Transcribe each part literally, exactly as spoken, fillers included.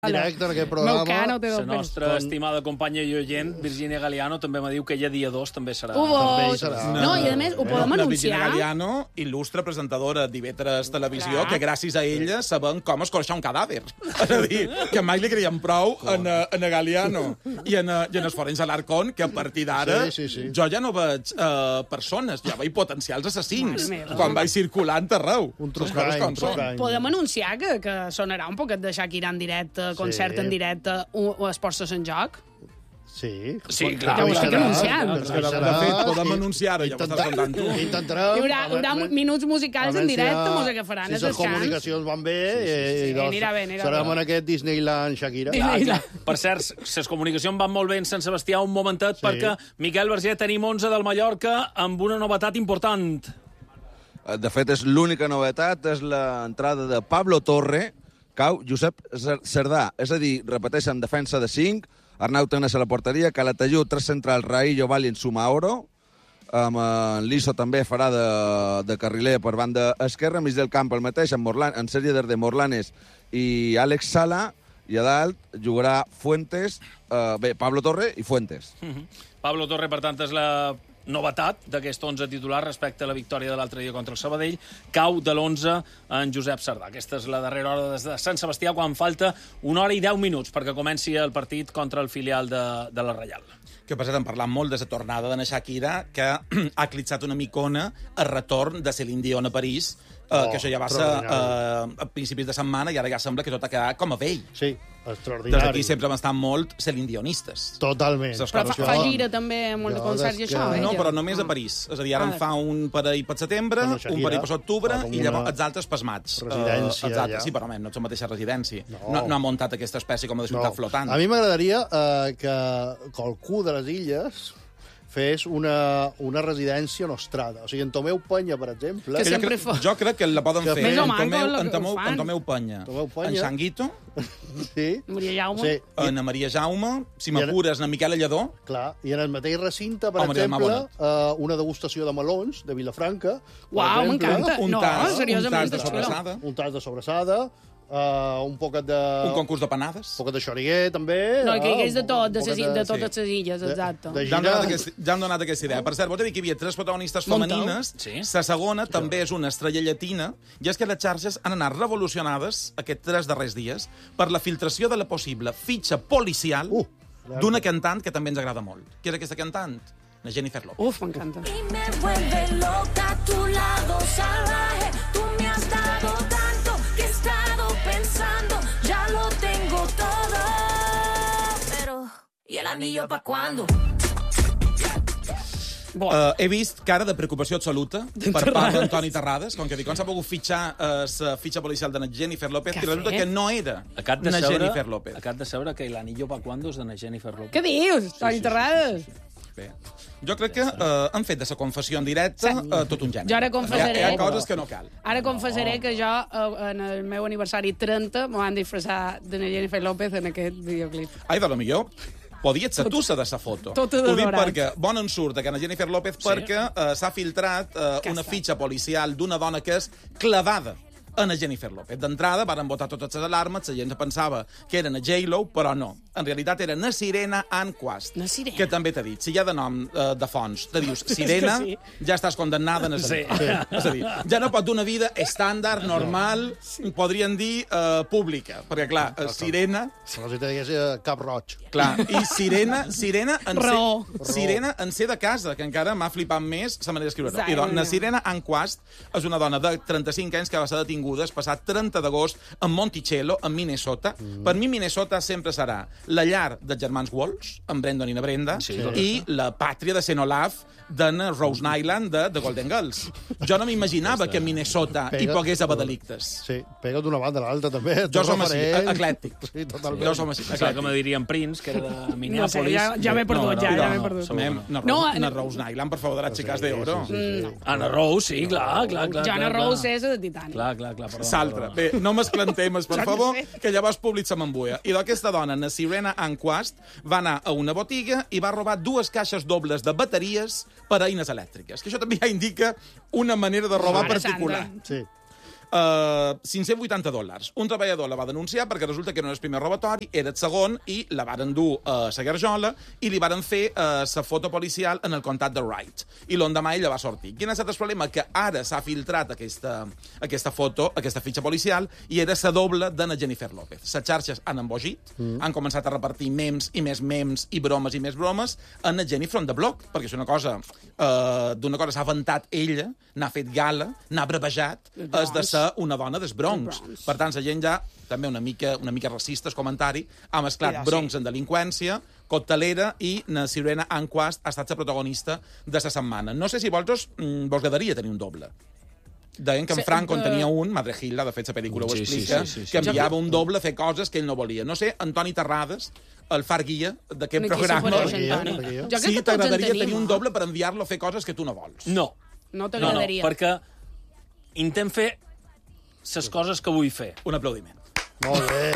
directe en aquest programa. Meucano té La dos nostra Con- estimada companya i oient, Virginia Galeano, també me diu que ja dia dos també serà. Ho També hi vols? serà. No, i a més, ho podem La Virginia anunciar. Galeano, il·lustre presentadora d'I V tres Televisió, Clar. que gràcies a ella sabem com escorxar un cadàver. És a dir, que mai li creiem prou en, a- en a Galeano i en, a- i en Esforens Alarcón, que a partir d'ara Sí, sí, sí. jo ja no veig uh, persones, ja veig potencials assassins, Mare meva. quan vaig circulant arreu. Un Les true coses crime, com true són. crime. Podem anunciar que, que sonarà un poquet de Shakira en directe, concert en directe, o, o Esports en joc? Sí. Sí, clar. Ja ho estic serà, anunciant. que De serà. fet, podem anunciar-ho, ja ho Intenta- estàs contant tu. Intentarem. Hi haurà, hi haurà A veure- minuts musicals a en veure si directe, ja- mos agafaran si els les descans. comunicacions van bé, sí, sí, sí, sí. i, doncs, Anirà bé, anirà serem bé. en aquest Disneyland Shakira. Disney- Clar, clar. Per cert, les comunicacions van molt bé en Sant Sebastià un momentet, Sí. perquè Miquel Verger tenim onze del Mallorca amb una novetat important. De fet, és l'única novetat, és l'entrada de Pablo Torre, cau Josep Cerdà. És a dir, repeteix en defensa de cinc, Arnau Tenes a la porteria, Calatayud, tres centrals, Raillo, Valin, Sumaoro, amb en Liso també farà de, de carriler per banda esquerra, mig del camp el mateix, amb Morlan, en sèrie de Morlanes i Àlex Sala, i a dalt jugarà Fuentes, eh, bé, Pablo Torre i Fuentes. Pablo Torre, per tant, és la novetat d'aquest onze titular respecte a la victòria de l'altre dia contra el Sabadell. Cau de l'onze en Josep Cerdà. Aquesta és la darrera hora des de Sant Sebastià, quan falta una hora i deu minuts perquè comenci el partit contra el filial de, de la Reial. Que per cert, hem parlat molt de la tornada de na Shakira, que ha eclipsat una micona el retorn de Celine Dion a París, eh, Oh, que això ja va ser eh, a principis de setmana i ara ja sembla que tot ha quedat com a vell. Sí, Des extraordinari. d'aquí sempre hem estat molt Celine Dionistes. Totalment. Saps Però com fa, és fa que- gira també amb els Jo, concerts i des que- això, eh? No, ella? però només a París. És a dir, ara Ah, en fa un parell per setembre, Bueno, un Shakira parell per octubre, fa com i llavors una els altres pas maig. residència Eh, els altres, allà. sí, però home, no és la mateixa residència. No. No, no ha muntat aquesta espècie com de ciutat flotant. A mi m'agradaria eh, que qualcú de les illes fes una, una residència nostrada. O sigui, en Tomeu Penya, per exemple... Que jo, sempre crec, fa. jo crec que la poden Que fer Més o en manco Tomeu, lo en que ho Tomeu, fan. en Tomeu Penya, Tomeu Penya. en Xanguito, Sí, Maria Jaume. sí. en a Maria Jaume, si I ara- m'apures, en Miquel Lledó. Clar, i en el mateix recinte, per Home, Maria exemple, Bonet. uh, una degustació de melons de Vilafranca. per Uau, exemple, m'encanta. un No, tas, un seriosament, tas de és xulo. sobrassada, Un tas de sobrassada, uh, un poquet de... un concurs de panades. Un poquet de xoriguer, també. No, que hi hagués de un tot, de, poquet ses, de totes sí. les illes, exacte. de- Ja han, Gira- donat aquest, ja han donat aquesta idea. Per cert, vols dir que hi havia tres protagonistes Montau. femenines. Sí. La segona també és una estrella llatina, i és que les xarxes han anat revolucionades aquests tres darrers dies per la filtració de la possible fitxa policial Uh, d'una cantant que també ens agrada molt. Qui és aquesta cantant? La Jennifer López. Uf, m'encanta. Y me vuelve loca tu lado salvaje. Tú me has dado tanto que he estado pensando, ya lo tengo todo. Pero, ¿y el anillo pa' cuándo? Bo, Uh, he vist cara de preocupació absoluta per part d'Antoni Terrades, com que dic, com s'ha pogut fitxar uh, la fitxa policial de na Jennifer López, Què i resulta ha fet? que no era Acat de na saber, Jennifer López. acat de saber que l'anillo pa cuando és de na Jennifer López. què dius? Toni Terrades? Bé. Jo crec que uh, han fet de la confessió en directe uh, tot un gènere. Jo ara confessaré- Hi ha, hi ha coses que no cal. Ara confessaré que jo, eh, en el meu aniversari trenta, m'ho van disfressar de na Jennifer López en aquest videoclip. Ai, de lo millor, podies ser tu sa de sa foto. Tot Ho dic adorat. perquè bon en surt de que na Jennifer López sí. perquè uh, s'ha filtrat uh, Que una està. fitxa policial d'una dona que és clavada a na Jennifer López. D'entrada varen votar totes les alarmes, la gent pensava que era na J-Lo, però no. En realitat era na Sirena Ann Quast. Na Sirena. Que també t'ha dit, si hi ha de nom uh, de fons, te dius Sirena, sí. ja estàs condemnada a Sí. sí. És a dir, ja no pot dur una vida estàndard, normal, sí. podrien dir uh, pública, perquè clar, uh, Sirena... Com si te digués eh, cap roig. Clar, i Sirena, Sirena en Raó. ser, Sirena en ser de casa, que encara m'ha flipat més la manera d'escriure. Exacte. I doncs, la Sirena Ann Quast és una dona de trenta-cinc anys que va ser detinguda el passat trenta d'agost en Monticello, en Minnesota. Mm. Per mi, Minnesota sempre serà la llar dels germans Walsh, en Brandon i na Brenda, Sí. i la pàtria de Saint Olaf d'en Rose Island de, de Golden Girls. Jo no m'imaginava que a Minnesota hi Pega- pogués haver delictes. Sí, pega d'una banda a l'altra, també. Jo Té som així, referents. eclèctic. Sí, totalment. Jo som així, Clar, eclèctic. com dirien Prince, que era de No sé, Minneapolis. ja, ja m'he perdut, ja, ja m'he perdut. Anem, na, No, Rose, en- na Rose Island, per favor, de les xiques d'oro. Sí, sí, sí. Anna Rose, sí, clar, clar, clar. Jana clar, Rose clar. és de Titanic. Clar, clar, clar, perdó. S'altra. perdó. Bé, no mesclem temes, per Ja no favor, sé. que llavors públic se m'embuia. I d'aquesta dona, na Sirena Ann Quast, va anar a una botiga i va robar dues caixes dobles de bateries per a eines elèctriques. Que això també ja indica una manera de robar Mare particular. santa. Sí. Uh, cinc-cents vuitanta dòlars. Un treballador la va denunciar perquè resulta que no era el primer robatori, era el segon, i la varen dur a la garjola i li varen fer la uh, foto policial en el comtat de Wright. I l'endemà ella va sortir. Quin ha estat el problema? Que ara s'ha filtrat aquesta, aquesta foto, aquesta fitxa policial, i era la doble de na Jennifer López. Les xarxes han embogit, mm. han començat a repartir memes i més memes i bromes i més bromes a na Jenny from the block, perquè és una cosa, uh, d'una cosa s'ha avantat ella, n'ha fet gala, n'ha bravejat, és de ser una dona dels Bronx. Per tant, la gent ja, també una mica, una mica racista, el comentari, ha mesclat ja, Bronx sí. en delinqüència, coctelera, i na Sirena Anquast ha estat la protagonista de la setmana. No sé si vosaltres mm, vos agradaria tenir un doble. Deien que en Franco en tenia un, Madre Hilda, de fet, la pel·lícula ho explica, sí, sí, sí, sí. que enviava un doble a fer coses que ell no volia. No sé, Antoni Terrades, el far guia d'aquest programa, sí, t'agradaria tenir un doble per enviar-lo a fer coses que tu no vols. No. No t'agradaria. No, no, perquè intent fer les coses que vull fer. Un aplaudiment. Molt bé.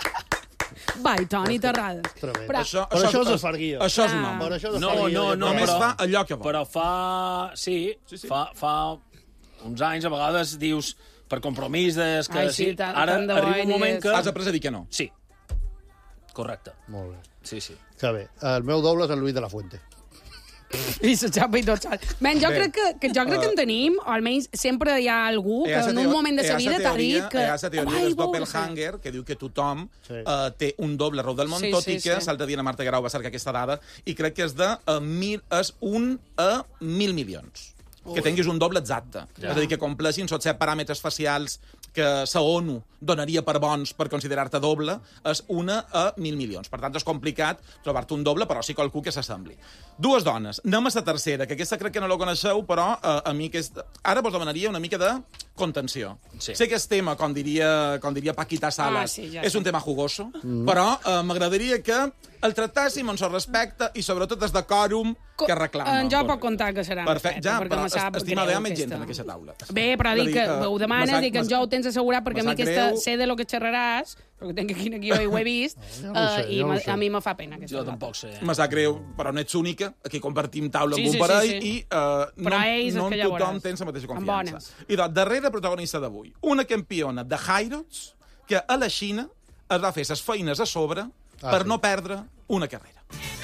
Vai, Toni Terrades. Però, això, però això és el far guia. Això és un home. Però això és el No, far guia. no, no, Només però, fa allò que vol. Però fa... Sí, Sí, sí. fa, fa uns anys, a vegades dius, per compromís, des que... Ai, sí, sí, tant- ara tant de bo arriba un i moment des- que... Has après a dir que no. Sí. Correcte. Molt bé. Sí, sí. Que bé. El meu doble és en Luis de la Fuente. I se xapa i tot sol. Men, jo crec que, que, jo crec que en tenim, o almenys sempre hi ha algú que en un moment de sa vida t'ha dit que... Hi ha la teoria del doppelhanger, que diu que tothom Sí. uh, té un doble arreu del món, Sí, tot sí, i que sí. l'altre dia la Marta Guerau va cercar aquesta dada, i crec que és de uh, mil, és un a mil milions. Que tinguis un doble exacte. Ja. És a dir, que compleixin tots set paràmetres facials que la ONU donaria per bons per considerar-te doble, és una a mil milions. Per tant, és complicat trobar-te un doble, però sí qualcú que s'assembli. Dues dones. Anem a la tercera, que aquesta crec que no la coneixeu, però uh, a mi que és... Ara vos demanaria una mica de contenció. Sí. Sé que és tema, com diria, com diria Paquita Salas, Ah, sí, ja és sé. un tema jugoso, mm. però uh, m'agradaria que el tractàssim amb el respecte i sobretot des de quòrum que reclama. En jo pot contar que serà Perfecte, ja, perquè però me sap estimada, hi ha greu més gent aquesta- en aquesta taula. Bé, però dic que uh, ho demanes, dic que en jo ho tens assegurat perquè a mi me sap aquesta, greu. sé de lo que xerraràs, perquè tenc aquí aquí i ho he vist, jo no ho sé, eh, i jo no ho me- sé. a mi me fa pena aquesta Jo data. tampoc sé. Me sap greu, però no ets única. Aquí compartim taula Sí, amb un sí, parell sí, sí. i uh, Però no, ells, no és que en ja tothom veuràs. tens la mateixa En confiança. bones. I de darrere protagonista d'avui, una campiona de Hyrox que a la Xina es va fer ses feines a sobre Ah, per sí. no perdre una carrera.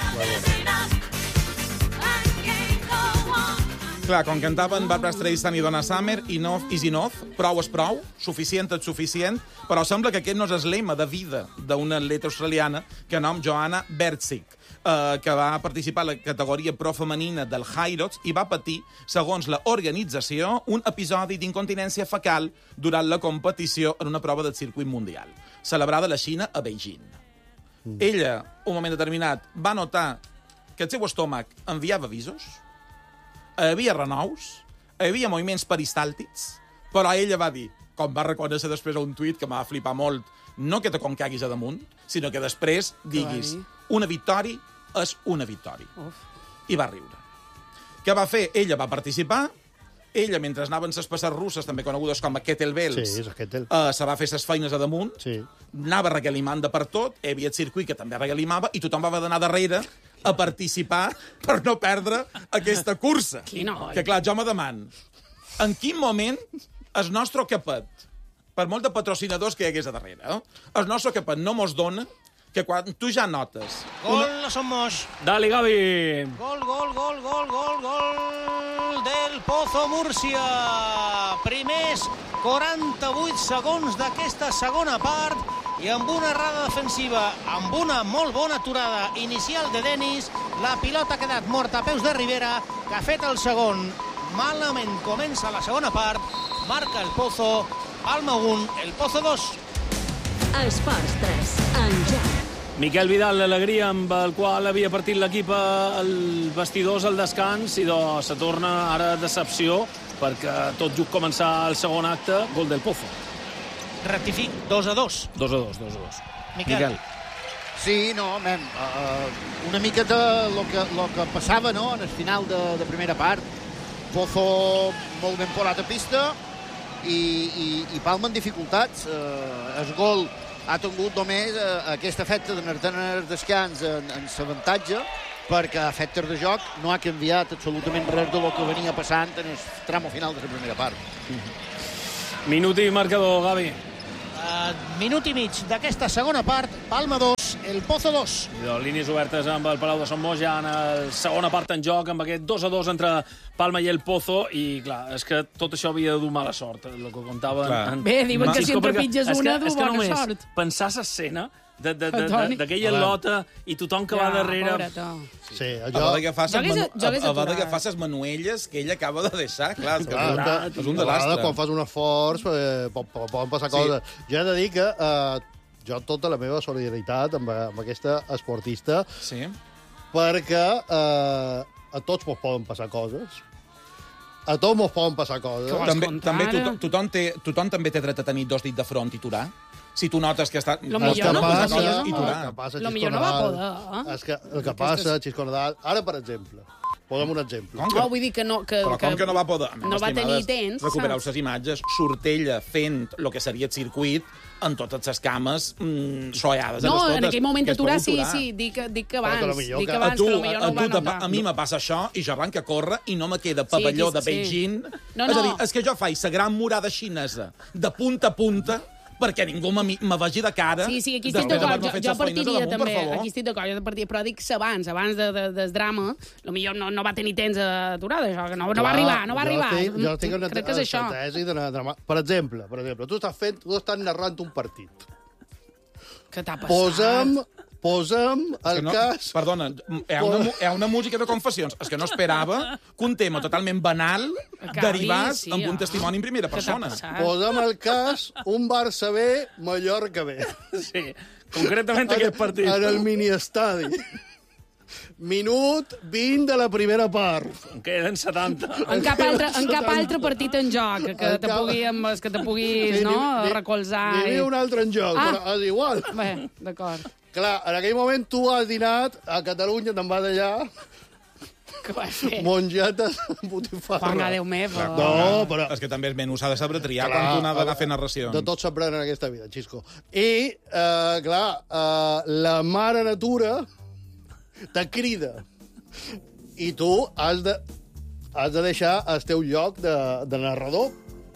Clar, com cantaven Barbra Streisand i Donna Summer, enough is enough, prou és prou, suficient és suficient, però sembla que aquest no és el lema de vida d'una atleta australiana que nom Joanna Bertzig, eh, que va participar a la categoria pro femenina del Hyrox i va patir, segons l'organització, un episodi d'incontinència fecal durant la competició en una prova del circuit mundial, celebrada a la Xina a Beijing. Mm. Ella, un moment determinat, va notar que el seu estómac enviava avisos, hi havia renous, hi havia moviments peristàltics, però ella va dir, com va reconèixer després a un tuit que m'ha flipar molt, no que te concaguis a damunt, sinó que després diguis, una victòria és una victòria. Uf. I va riure. Què va fer? Ella va participar, ella, mentre anaven les passes russes, també conegudes com a kettlebells, Sí, és el kettle. uh, se va fer ses feines a damunt, Sí. anava regalimant de per tot, hi havia el circuit que també regalimava, i tothom va haver d'anar darrere a participar per no perdre aquesta cursa. Quina olla. Que clar, jo me demano, en quin moment el nostre capet, per molt de patrocinadors que hi hagués a darrere, eh? el nostre capet no mos dona que quan tu ja notes... Gol, no somos. Dale, Gavi! Gol, gol, gol, gol, gol, gol del Pozo Múrcia. Primers quaranta-vuit segons d'aquesta segona part i amb una errada defensiva, amb una molt bona aturada inicial de Denis, la pilota ha quedat morta a peus de Rivera, que ha fet el segon. Malament comença la segona part, marca el Pozo, Palma un, el Pozo dos. Esports tres, en joc. Miquel Vidal, l'alegria amb el qual havia partit l'equip al vestidors al descans, i doncs se torna ara decepció, perquè tot just començar el segon acte, gol del Pozo. Rectific, dos a dos. dos a dos, dos a dos. Miquel. Sí, no, mem, uh, una mica de lo que, lo que passava, no?, en el final de, de primera part. Pozo molt ben posat a pista i, i, i Palma en dificultats. Uh, el gol ha tingut només uh, aquest efecte de tenir el descans en, en l'avantatge, perquè a efectes de joc no ha canviat absolutament res de lo que venia passant en el tramo final de la primera part. Minut i marcador, Gavi. Uh, minut i mig d'aquesta segona part, Palma dos, el Pozo dos. I línies obertes amb el Palau de Sant Moix, ja en la segona part en joc, amb aquest dos a dos entre Palma i el Pozo, i clar, és que tot això havia de dur mala sort, el que contaven. En... Bé, diuen que si en trepitges una, du bona només sort. Pensar l'escena d'aquella lota i tothom que va darrere... Sí, allò... A vegades que fas les manuelles que ell acaba de deixar, clar, és, que clar, és un desastre. Quan fas un esforç eh, poden passar sí. coses. Jo he de dir que eh, jo tota la meva solidaritat amb, amb aquesta esportista, sí. perquè eh, a tots mos poden passar coses. A tots mos poden passar coses. També, també tothom, tothom, té, tothom també té dret a tenir dos dits de front i turar. Si tu notes que està... Lo millor no, passa, no, i no, que passa, lo millor no va poder. Eh? És que el que passa, Xisco Nadal... Ara, per exemple, posem un exemple. No, vull dir que no... Que, Però com que no va poder? No va tenir temps. Recupereu les imatges, sortella fent el que seria el circuit amb totes les cames mmm, sollades no, a les totes. No, en aquell moment aturar, sí, sí, dic, dic que abans. Dic que abans, tu, que potser no a, va tu, a mi me passa això i jo arranca a córrer i no me queda pavelló sí, de Beijing. Sí. No, no. És a dir, és que jo faig la gran murada xinesa de punta a punta perquè ningú me, me vegi de cara. Sí, sí, aquí estic d'acord. Jo, jo partiria també. Aquí estic d'acord, jo partiria, però dic abans, abans de, de, del drama, potser no, no va tenir temps d'aturada, això, que no, no va arribar, no va arribar. Estic, jo estic una, crec que és això. Tesi de, de, per exemple, per exemple, tu estàs fent, tu estàs narrant un partit. Què t'ha passat? Posa'm, posa'm el no, cas... Perdona, hi ha, una, hi ha una música de confessions. És que no esperava que un tema totalment banal derivés sí, amb un testimoni en primera persona. Posa'm el cas un Barça B, Mallorca B. Sí, concretament aquest partit. En el miniestadi. Minut vint de la primera part. En queden setanta. En cap altre, en cap altre partit en joc que te pugui, que te puguis, no, recolzar. N'hi havia un altre en joc, ah. però és igual. Bé, d'acord. Clar, en aquell moment tu has dinat a Catalunya, te'n vas allà... Què vas fer? Mongetes botifarra. Juanga, Déu meu. No, però... És que també és menys, s'ha de saber triar clar, quan tu n'has d'anar a fer narracions. De tot s'aprèn en aquesta vida, Xisco. I, eh, clar, eh, la mare natura te crida. I tu has de, has de deixar el teu lloc de, de narrador.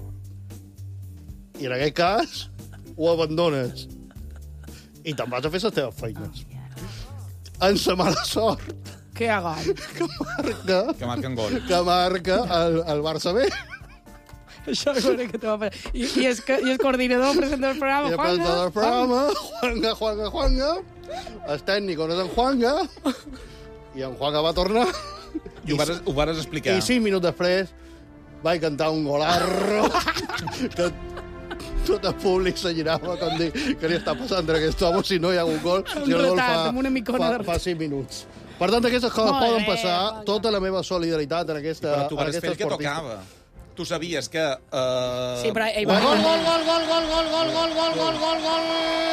I en aquest cas ho abandones. I te'n vas a fer les teves feines. En sa mala sort. Que ha gol. Que marca... Que marca en gol. Que marca el, el Barça B. Això és que te va fer. I, i, és que, I el coordinador presenta el programa, I el presentador del programa, Juanga, Juanga, Juanga. El tècnic on és en Juanga. I en Juanga va tornar. I ho vas, ho vas explicar. I cinc minuts després vaig cantar un golarro que tot el públic se girava com dir què li està passant a aquest home si no hi ha un gol. Un si el gol retard, fa, amb una micona fa, fa cinc minuts. Per tant, aquestes coses molt poden bé, passar. molt Tota la meva solidaritat en aquesta, però tu en vas aquesta fer el que esportista. tocava. Tu sabies que... Uh... Sí, però... Ell Gol, va... gol, gol, gol, gol, gol, gol, gol, gol, gol, gol, gol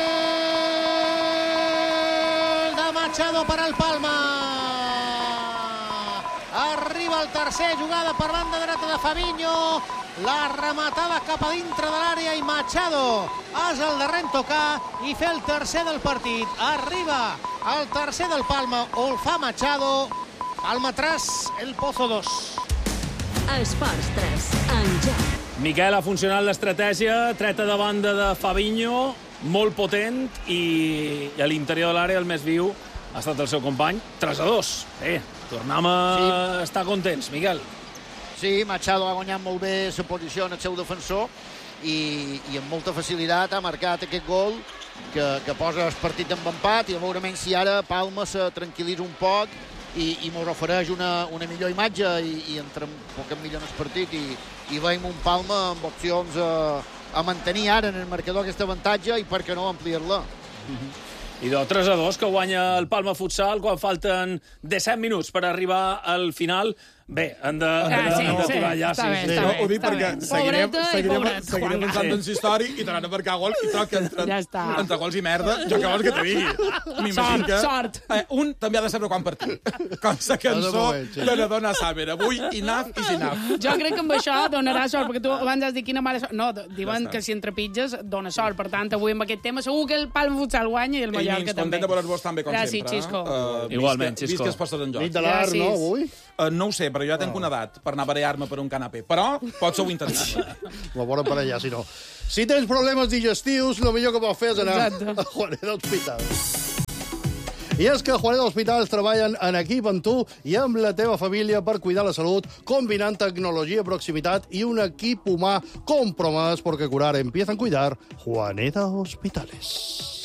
de Machado per al Palma. Arriba el tercer, jugada per banda dreta de Fabinho. La rematada cap a dintre de l'àrea i Machado és el darrer en tocar i fer el tercer del partit. Arriba el tercer del Palma, o el fa Machado. Palma tres, el Pozo dos. Esports tres, en joc. Miquel, ha funcionat l'estratègia, treta de banda de Fabinho, molt potent, i a l'interior de l'àrea el més viu ha estat el seu company. tres a dos. Bé, tornem a sí. estar contents, Miquel. Sí, Machado ha guanyat molt bé la posició en el seu defensor i, i amb molta facilitat ha marcat aquest gol que, que posa el partit amb empat i a veure menys si ara Palma se tranquil·litza un poc i, i mos ofereix una, una millor imatge i, i entrem un poc millor en el partit i, i veiem un Palma amb opcions a, a mantenir ara en el marcador aquest avantatge i per què no ampliar-la. Mm-hmm. I de tres a dos que guanya el Palma Futsal quan falten disset minuts per arribar al final. Bé, han de, han de, Ah, sí, han de sí, tirar ja. està Sí, bé, sí. està No, bé, ho dic està perquè bé. seguirem, Pobreta i seguirem, pobret, seguirem Juan. pensant en la història i t'anaran a marcar gol i toca entre, Ja està. entre gols i merda. Jo què vols que te digui? M'imagino Sort, que... sort. Eh, un també ha de saber quan partir. Com la cançó moment, sí. de la dona Saber. Avui, enough is enough. Jo crec que amb això donarà sort, perquè tu abans has dit quina mala sort. No, diuen Ja que si entrepitges dona sort. Per tant, avui amb aquest tema segur que el Palma Futsal guanya i el Mallorca també. Content de veure's-vos tan bé com Gràcies, sempre. Xisco. Uh, Igualment, visca, Xisco. Visca els postos en joc. Nit de l'art, no, Gràcies. avui? Uh, no ho sé, però jo ja tenc una edat per anar a barear-me per un canapé. Però potser ho intentar. La bona per allà, si no. Si tens problemes digestius, el millor que pots fer és anar Exacte. a Juanet Hospital. I és que Juanet Hospitals treballen en equip amb tu i amb la teva família per cuidar la salut, combinant tecnologia, proximitat i un equip humà compromès, perquè curar empieza en cuidar. Juanet Hospitales.